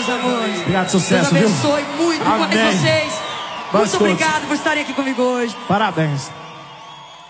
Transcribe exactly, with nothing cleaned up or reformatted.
meus amores. Obrigado, sucesso, Deus viu? abençoe muito Amém. mais vocês. Vamos Muito todos. obrigado por estarem aqui comigo hoje. Parabéns.